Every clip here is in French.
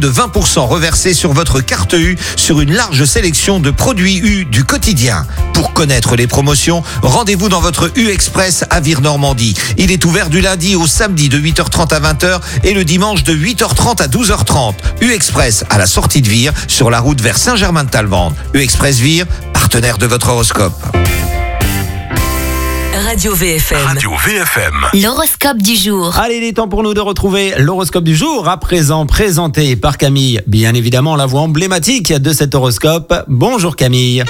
de 20% reversés sur votre carte U sur une large sélection de produits U du quotidien. Pour connaître les promotions, rendez-vous dans votre U Express à Vire-Normandie. Il est ouvert du lundi au samedi de 8h30 à 20h et le dimanche de 8h30 à 12h30. U Express à la sortie de Vire sur la route vers Saint-Germain-de-Talvende. U Express Vire, partenaire de votre horoscope. Radio VFM. Radio VFM. L'horoscope du jour. Allez, il est temps pour nous de retrouver l'horoscope du jour, à présent présenté par Camille. Bien évidemment, la voix emblématique de cet horoscope. Bonjour Camille.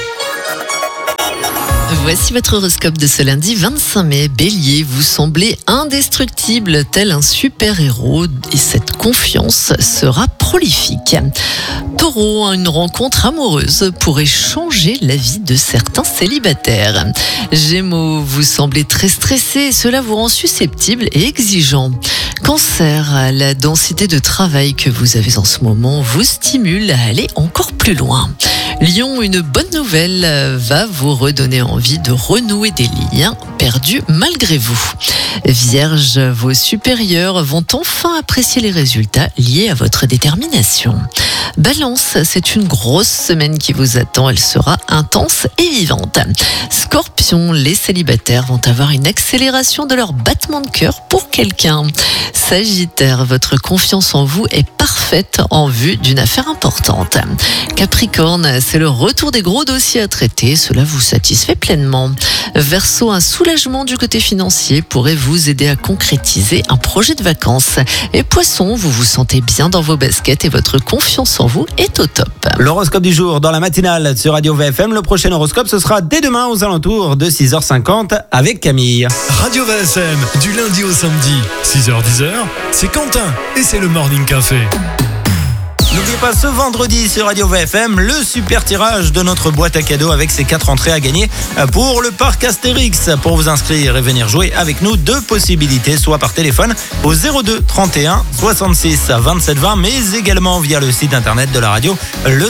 Voici votre horoscope de ce lundi 25 mai. Bélier, vous semblez indestructible tel un super-héros et cette confiance sera prolifique. Taureau, une rencontre amoureuse pourrait changer la vie de certains célibataires. Gémeaux, vous semblez très stressé et cela vous rend susceptible et exigeant. Cancer, la densité de travail que vous avez en ce moment vous stimule à aller encore plus loin. Lion, une bonne nouvelle va vous redonner envie de renouer des liens perdus malgré vous. Vierge, vos supérieurs vont enfin apprécier les résultats liés à votre détermination. Balance, c'est une grosse semaine qui vous attend, elle sera intense et vivante. Scorpion, les célibataires vont avoir une accélération de leur battement de cœur pour quelqu'un. Sagittaire, votre confiance en vous est parfaite en vue d'une affaire importante. Capricorne, c'est le retour des gros dossiers à traiter, cela vous satisfait pleinement. Verseau, un soulagement du côté financier pourrait vous aider à concrétiser un projet de vacances. Et Poisson, vous vous sentez bien dans vos baskets et votre confiance en vous est au top. L'horoscope du jour dans la matinale sur Radio VFM. Le prochain horoscope, ce sera dès demain aux alentours de 6h50 avec Camille. Radio VFM, du lundi au samedi, 6h-10h, c'est Quentin et c'est le Morning Café. N'oubliez pas ce vendredi sur Radio VFM, le super tirage de notre boîte à cadeaux avec ses 4 entrées à gagner pour le parc Astérix. Pour vous inscrire et venir jouer avec nous, 2 possibilités, soit par téléphone au 02 31 66 27 20, mais également via le site internet de la radio, le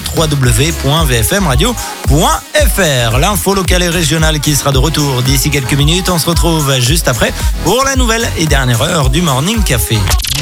www.vfmradio.fr. L'info locale et régionale qui sera de retour d'ici quelques minutes. On se retrouve juste après pour la nouvelle et dernière heure du Morning Café.